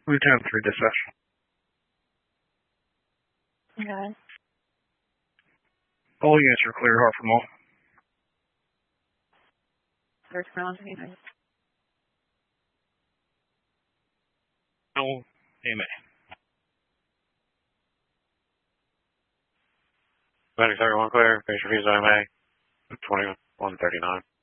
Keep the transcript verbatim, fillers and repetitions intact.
Lieutenant three dispatch. Okay. All units are clear, Hartford Mall. Search for launch units. No, A M A. Medics everyone clear. Base refuse I M A. twenty-one thirty-nine.